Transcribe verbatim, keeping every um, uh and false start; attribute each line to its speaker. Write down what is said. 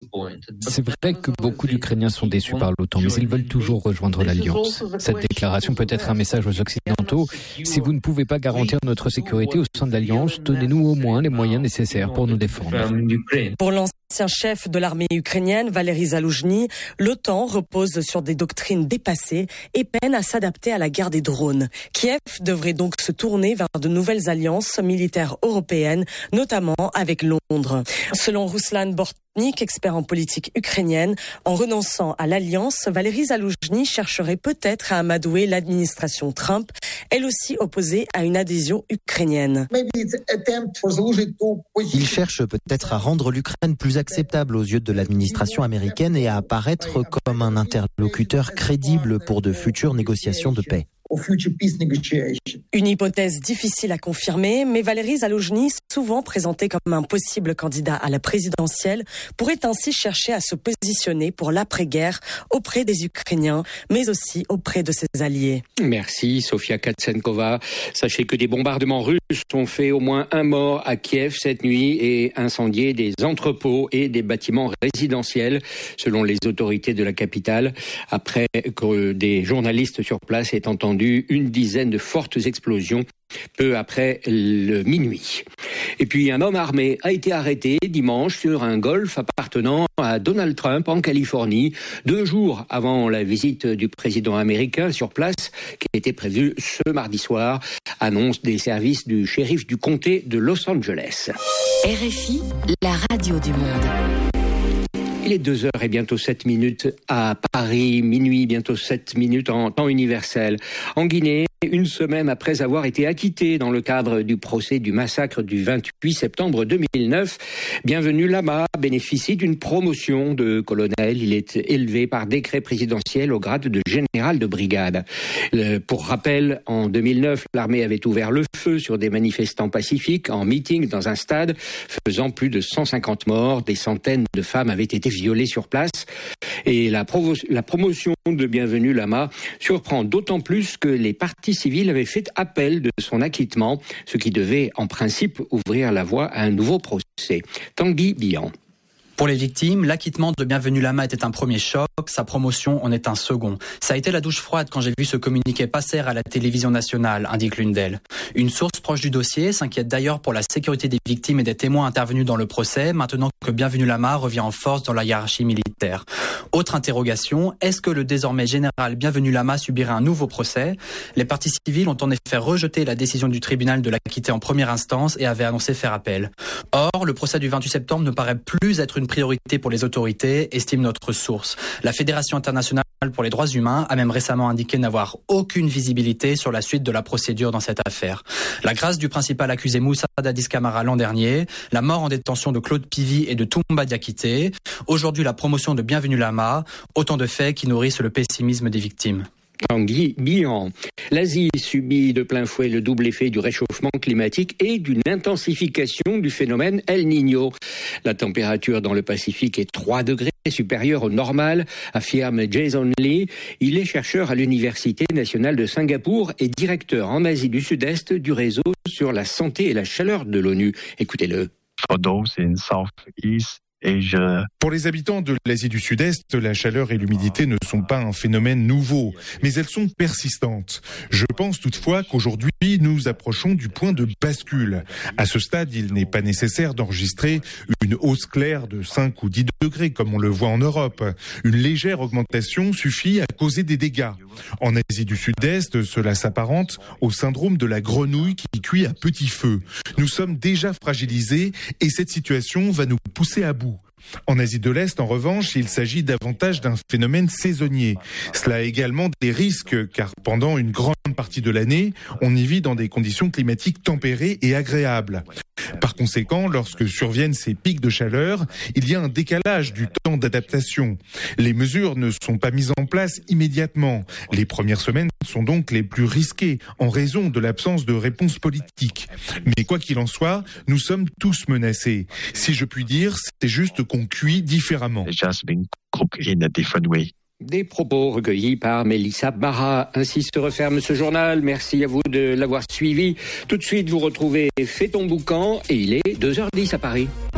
Speaker 1: C'est vrai que beaucoup d'Ukrainiens sont déçus par l'OTAN, mais ils veulent toujours rejoindre l'Alliance. Cette déclaration peut être un message aux Occidentaux. Si vous ne pouvez pas garantir notre sécurité au sein de l'Alliance, donnez-nous au moins les moyens nécessaires pour nous défendre.
Speaker 2: Pour l'ancien chef de l'armée ukrainienne, Valéry Zaloujny, l'OTAN repose sur des doctrines dépassées et peine à s'adapter à la guerre des drones. Kiev devrait donc se tourner vers de nouvelles alliances militaires européennes, notamment avec Londres. Selon Ruslan Bortnik, expert en politique ukrainienne, en renonçant à l'alliance, Valéry Zaloujny chercherait peut-être à amadouer l'administration Trump, elle aussi opposée à une adhésion ukrainienne.
Speaker 3: Il cherche peut-être à rendre l'Ukraine plus acceptable aux yeux de l'administration américaine et à apparaître comme un interlocuteur crédible pour de futures négociations de paix.
Speaker 2: Une hypothèse difficile à confirmer, mais Valéry Zaloujny, souvent présenté comme un possible candidat à la présidentielle, pourrait ainsi chercher à se positionner pour l'après-guerre auprès des Ukrainiens, mais aussi auprès de ses alliés.
Speaker 4: Merci Sofia Katsenkova. Sachez que des bombardements russes ont fait au moins un mort à Kiev cette nuit et incendié des entrepôts et des bâtiments résidentiels, selon les autorités de la capitale, après que des journalistes sur place aient entendu une dizaine de fortes explosions peu après le minuit. Et puis un homme armé a été arrêté dimanche sur un golf appartenant à Donald Trump en Californie, deux jours avant la visite du président américain sur place qui était prévue ce mardi soir, annonce des services du shérif du comté de Los Angeles.
Speaker 5: R F I, la radio du monde.
Speaker 4: Il est deux heures et bientôt sept minutes à Paris, minuit, bientôt sept minutes en temps universel. En Guinée, une semaine après avoir été acquitté dans le cadre du procès du massacre du vingt-huit septembre deux mille neuf, Bienvenu Lama bénéficie d'une promotion de colonel. Il est élevé par décret présidentiel au grade de général de brigade. Le, pour rappel, en deux mille neuf, l'armée avait ouvert le feu sur des manifestants pacifiques en meeting dans un stade, faisant plus de cent cinquante morts. Des centaines de femmes avaient été violées sur place. Et la, provo- la promotion de Bienvenu Lama surprend d'autant plus que les partis civils avaient fait appel de son acquittement, ce qui devait en principe ouvrir la voie à un nouveau procès. Tanguy Bihan.
Speaker 6: Pour les victimes, l'acquittement de Bienvenu Lama était un premier choc, sa promotion en est un second. Ça a été la douche froide quand j'ai vu ce communiqué passer à la télévision nationale, indique l'une d'elles. Une source proche du dossier s'inquiète d'ailleurs pour la sécurité des victimes et des témoins intervenus dans le procès, maintenant que Bienvenu Lama revient en force dans la hiérarchie militaire. Autre interrogation, est-ce que le désormais général Bienvenu Lama subirait un nouveau procès ? Les partis civils ont en effet rejeté la décision du tribunal de l'acquitter en première instance et avaient annoncé faire appel. Or, le procès du vingt-huit septembre ne paraît plus être une priorité pour les autorités, estime notre source. La Fédération internationale pour les droits humains a même récemment indiqué n'avoir aucune visibilité sur la suite de la procédure dans cette affaire. La grâce du principal accusé Moussa Dadis Camara l'an dernier, la mort en détention de Claude Pivy et de Toumba Diakité, aujourd'hui la promotion de Bienvenu Lama, autant de faits qui nourrissent le pessimisme des victimes.
Speaker 4: Tanguy Bihan. L'Asie subit de plein fouet le double effet du réchauffement climatique et d'une intensification du phénomène El Niño. La température dans le Pacifique est trois degrés supérieure au normal, affirme Jason Lee. Il est chercheur à l'Université nationale de Singapour et directeur en Asie du Sud-Est du réseau sur la santé et la chaleur de l'ONU. Écoutez-le.
Speaker 7: For those in Southeast Asia.
Speaker 8: Pour les habitants de l'Asie du Sud-Est, la chaleur et l'humidité ne sont pas un phénomène nouveau, mais elles sont persistantes. Je pense toutefois qu'aujourd'hui, nous approchons du point de bascule. À ce stade, il n'est pas nécessaire d'enregistrer une hausse claire de cinq ou dix degrés, comme on le voit en Europe. Une légère augmentation suffit à causer des dégâts. En Asie du Sud-Est, cela s'apparente au syndrome de la grenouille qui cuit à petit feu. Nous sommes déjà fragilisés et cette situation va nous pousser à bout. En Asie de l'Est, en revanche, il s'agit davantage d'un phénomène saisonnier. Cela a également des risques, car pendant une grande partie de l'année, on y vit dans des conditions climatiques tempérées et agréables. Par conséquent, lorsque surviennent ces pics de chaleur, il y a un décalage du temps d'adaptation. Les mesures ne sont pas mises en place immédiatement. Les premières semaines sont donc les plus risquées en raison de l'absence de réponse politique. Mais quoi qu'il en soit, nous sommes tous menacés. Si je puis dire, c'est juste qu'on cuit différemment.
Speaker 4: Des propos recueillis par Mélissa Barra. Ainsi se referme ce journal. Merci à vous de l'avoir suivi. Tout de suite, vous retrouvez Fais ton boucan et il est deux heures dix à Paris.